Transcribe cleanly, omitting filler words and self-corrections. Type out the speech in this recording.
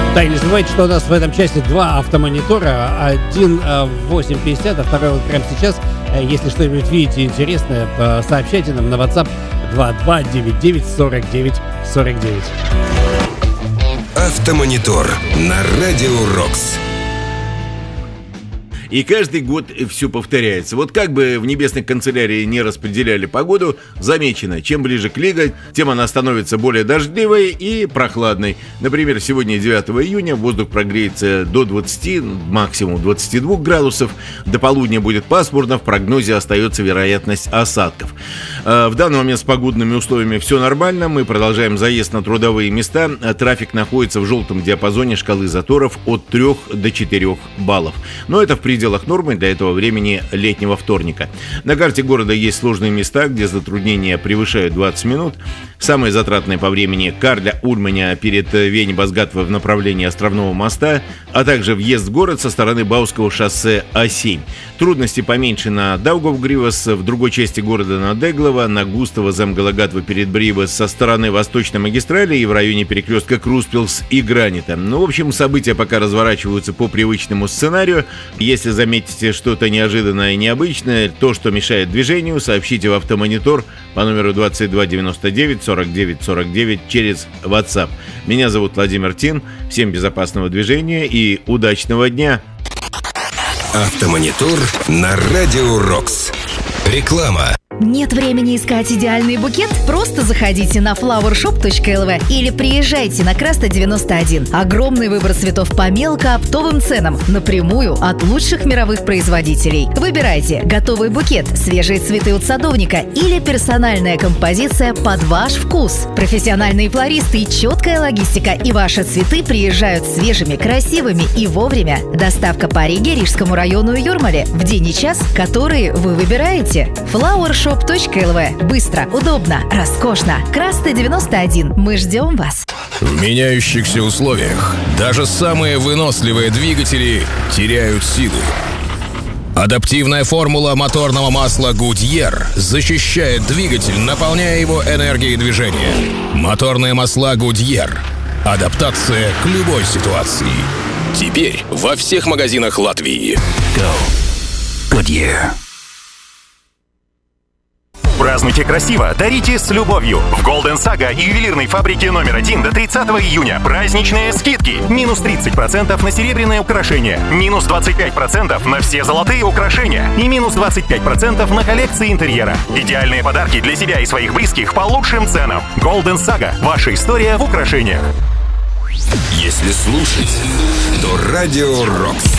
Да, и не забывайте, что у нас в этом часе два автомонитора. Один в 8:50, а второй вот прямо сейчас. Если что-нибудь видите интересное, сообщайте нам на WhatsApp 2299 49 49. Автомонитор на Радио Рокс. И каждый год все повторяется. Вот как бы в небесной канцелярии не распределяли погоду, замечено, чем ближе к лиге, тем она становится более дождливой и прохладной. Например, сегодня 9 июня воздух прогреется до 20, максимум 22 градусов. До полудня будет пасмурно, в прогнозе остается вероятность осадков. В данный момент с погодными условиями все нормально. Мы продолжаем заезд на трудовые места. Трафик находится в желтом диапазоне шкалы заторов от 3 до 4 баллов. Но это в пределах нормы для этого времени летнего вторника. На карте города есть сложные места, где затруднения превышают 20 минут. Самые затратные по времени Карля-Ульманя перед Вени-Базгатвой в направлении Островного моста, а также въезд в город со стороны Бауского шоссе А7. Трудности поменьше на Даугавгривас, в другой части города на Деглова, на Густава Замгалагатва перед Бривас со стороны Восточной магистрали и в районе перекрестка Круспилс и Гранита. Ну, в общем, события пока разворачиваются по привычному сценарию. Если заметите что-то неожиданное и необычное, то, что мешает движению, сообщите в автомонитор по номеру 2299 49 49 через WhatsApp. Меня зовут Владимир Тин. Всем безопасного движения и удачного дня. Автомонитор на Радио Рокс. Реклама. Нет времени искать идеальный букет? Просто заходите на flowershop.lv или приезжайте на Краста 91. Огромный выбор цветов по мелкооптовым ценам, напрямую от лучших мировых производителей. Выбирайте готовый букет, свежие цветы от садовника или персональная композиция под ваш вкус. Профессиональные флористы и четкая логистика, и ваши цветы приезжают свежими, красивыми и вовремя. Доставка по Риге, Рижскому району и Юрмале в день и час, которые вы выбираете. flowershop.lv. Быстро, удобно, роскошно. Краста 91. Мы ждем вас. В меняющихся условиях даже самые выносливые двигатели теряют силу. Адаптивная формула моторного масла Goodyear защищает двигатель, наполняя его энергией движения. Моторные масла Goodyear. Адаптация к любой ситуации. Теперь во всех магазинах Латвии. Go. Goodyear. Празднуйте красиво, дарите с любовью. В Golden Saga и ювелирной фабрике номер 1 до 30 июня праздничные скидки. Минус 30% на серебряные украшения, минус 25% на все золотые украшения и минус 25% на коллекции интерьера. Идеальные подарки для себя и своих близких по лучшим ценам. Golden Saga. Ваша история в украшениях. Если слушать, то Радио Рокс.